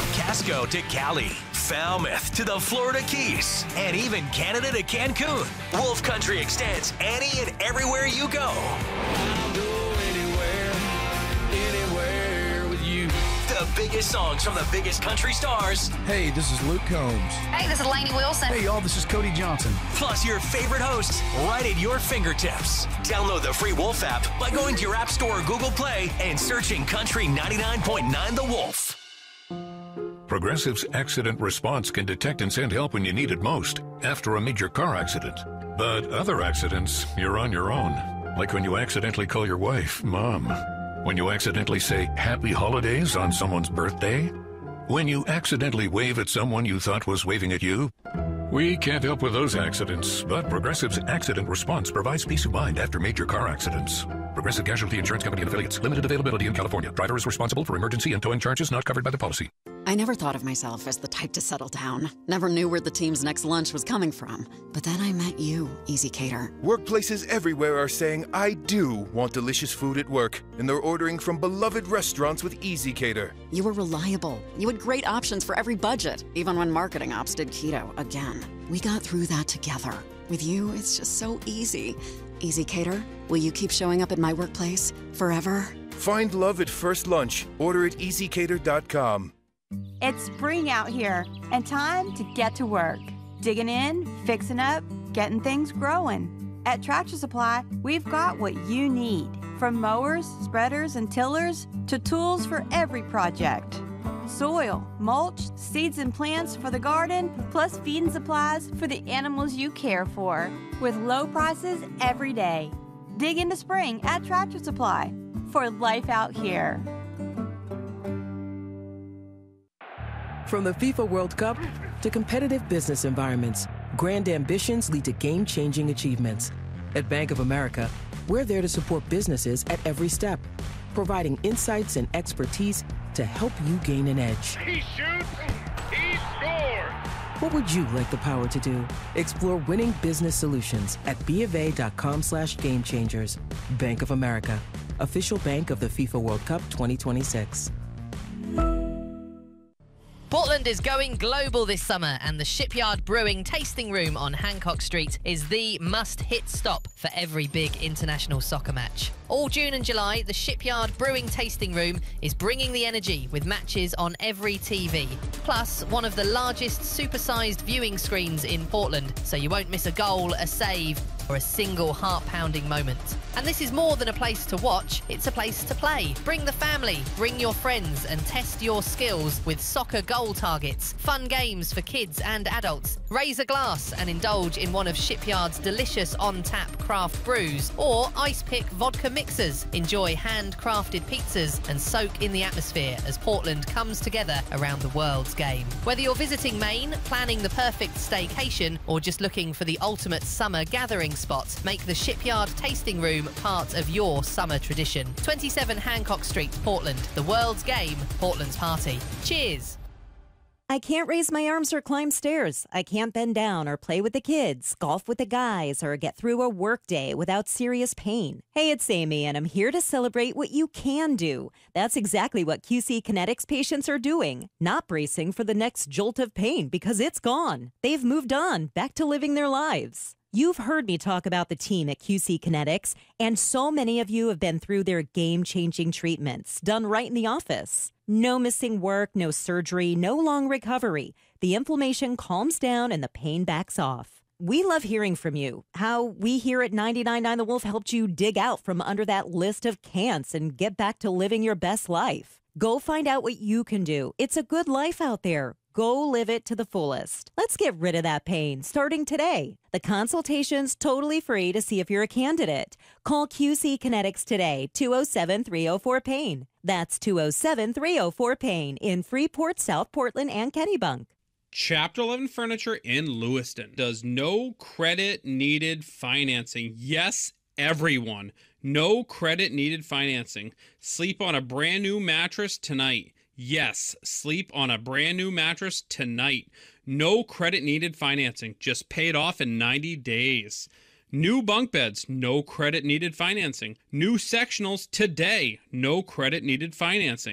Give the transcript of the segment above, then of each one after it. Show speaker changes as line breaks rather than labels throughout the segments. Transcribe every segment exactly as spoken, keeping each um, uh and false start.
Casco to Cali, Falmouth to the Florida Keys, and even Canada to Cancun. Wolf Country extends any and everywhere you go.
I'll go anywhere, anywhere with you.
The biggest songs from the biggest country stars.
Hey, this is Luke Combs.
Hey, this is Lainey Wilson.
Hey, y'all, this is Cody Johnson.
Plus your favorite hosts right at your fingertips. Download the free Wolf app by going to your App Store or Google Play and searching Country ninety-nine point nine The Wolf.
Progressive's accident response can detect and send help when you need it most, after a major car accident. But other accidents, you're on your own. Like when you accidentally call your wife Mom. When you accidentally say Happy Holidays on someone's birthday. When you accidentally wave at someone you thought was waving at you. We can't help with those accidents, but Progressive's accident response provides peace of mind after major car accidents. Progressive Casualty Insurance Company and Affiliates. Limited availability in California. Driver is responsible for emergency and towing charges not covered by the policy.
I never thought of myself as the type to settle down. Never knew where the team's next lunch was coming from. But then I met you, Easy Cater.
Workplaces everywhere are saying, I do want delicious food at work. And they're ordering from beloved restaurants with Easy Cater.
You were reliable. You had great options for every budget, even when marketing ops did keto again. We got through that together. With you, it's just so easy. Easy Cater, will you keep showing up at my workplace forever?
Find love at first lunch. Order at easy cater dot com.
It's spring out here and time to get to work. Digging in, fixing up, getting things growing. At Tractor Supply, we've got what you need. From mowers, spreaders, and tillers to tools for every project. Soil, mulch, seeds and plants for the garden, plus feeding supplies for the animals you care for. With low prices every day. Dig into spring at Tractor Supply for life out here.
From the FIFA World Cup to competitive business environments, grand ambitions lead to game-changing achievements. At Bank of America, we're there to support businesses at every step, providing insights and expertise to help you gain an edge.
He shoots, he scores!
What would you like the power to do? Explore winning business solutions at bofa.com slash game changers. Bank of America, official bank of the FIFA World Cup twenty twenty-six.
Portland is going global this summer, and the Shipyard Brewing Tasting Room on Hancock Street is the must-hit stop for every big international soccer match. All June and July, the Shipyard Brewing Tasting Room is bringing the energy with matches on every T V. Plus, one of the largest supersized viewing screens in Portland, so you won't miss a goal, a save, or a single heart-pounding moment. And this is more than a place to watch, it's a place to play. Bring the family, bring your friends, and test your skills with soccer goal targets, fun games for kids and adults. Raise a glass and indulge in one of Shipyard's delicious on-tap craft brews, or ice pick vodka mixers. Enjoy handcrafted pizzas and soak in the atmosphere as Portland comes together around the world's game. Whether you're visiting Maine, planning the perfect staycation, or just looking for the ultimate summer gathering spot, make the Shipyard Tasting Room part of your summer tradition. twenty-seven Hancock Street, Portland. The world's game, Portland's party. Cheers!
I can't raise my arms or climb stairs. I can't bend down or play with the kids, golf with the guys, or get through a work day without serious pain. Hey, it's Amy, and I'm here to celebrate what you can do. That's exactly what Q C Kinetics patients are doing, not bracing for the next jolt of pain because it's gone. They've moved on, back to living their lives. You've heard me talk about the team at Q C Kinetics, and so many of you have been through their game-changing treatments, done right in the office. No missing work, no surgery, no long recovery. The inflammation calms down and the pain backs off. We love hearing from you, how we here at ninety-nine point nine The Wolf helped you dig out from under that list of can'ts and get back to living your best life. Go find out what you can do. It's a good life out there. Go live it to the fullest. Let's get rid of that pain starting today. The consultation's totally free to see if you're a candidate. Call Q C Kinetics today, two oh seven, three oh four, PAIN. That's two oh seven, three oh four, PAIN in Freeport, South Portland, and Kennebunk.
Chapter eleven Furniture in Lewiston does no credit needed financing. Yes, everyone. No credit needed financing. Sleep on a brand new mattress tonight. Yes, sleep on a brand new mattress tonight. No credit needed financing. Just pay it off in ninety days. New bunk beds. No credit needed financing. New sectionals today. No credit needed financing.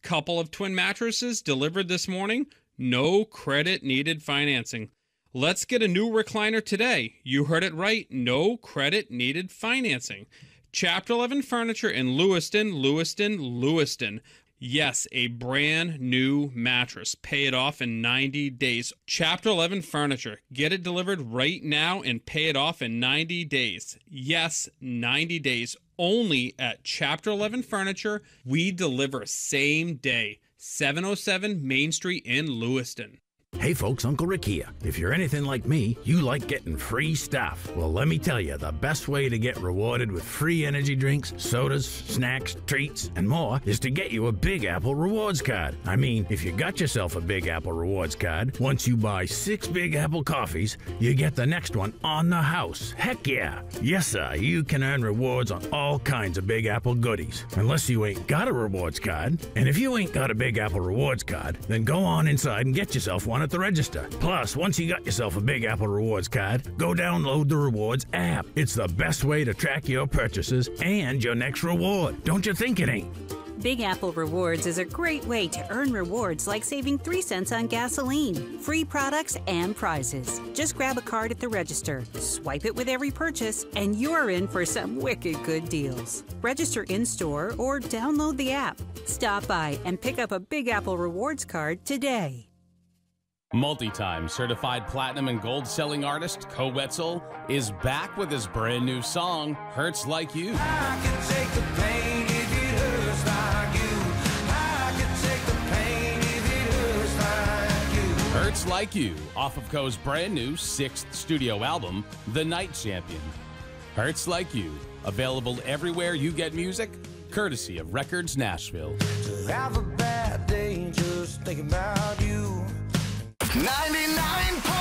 Couple of twin mattresses delivered this morning. No credit needed financing. Let's get a new recliner today. You heard it right. No credit needed financing. Chapter eleven Furniture in Lewiston, Lewiston, Lewiston. Yes, a brand new mattress. Pay it off in ninety days. Chapter eleven Furniture. Get it delivered right now and pay it off in ninety days. Yes, ninety days. Only at Chapter eleven Furniture. We deliver same day. seven oh seven Main Street in Lewiston.
Hey folks, Uncle Rick here. If you're anything like me, you like getting free stuff. Well, let me tell you, the best way to get rewarded with free energy drinks, sodas, snacks, treats, and more is to get you a Big Apple Rewards card. I mean, if you got yourself a Big Apple Rewards card, once you buy six Big Apple coffees, you get the next one on the house. Heck yeah. Yes, sir, you can earn rewards on all kinds of Big Apple goodies. Unless you ain't got a rewards card. And if you ain't got a Big Apple Rewards card, then go on inside and get yourself one at the register. Plus, once you got yourself a Big Apple Rewards card, go download the Rewards app. It's the best way to track your purchases and your next reward. Don't you think it ain't?
Big Apple Rewards is a great way to earn rewards like saving three cents on gasoline, free products, and prizes. Just grab a card at the register, swipe it with every purchase, and you're in for some wicked good deals. Register in-store or download the app. Stop by and pick up a Big Apple Rewards card today.
Multi-time certified platinum and gold selling artist Ko Wetzel is back with his brand new song, Hurts Like You.
I can take the pain if it hurts like you. I can take the pain if it hurts like you.
Hurts Like You, off of Ko's brand new sixth studio album, The Night Champion. Hurts Like You, available everywhere you get music, courtesy of Records Nashville.
To have a bad day just thinking about you. ninety-nine point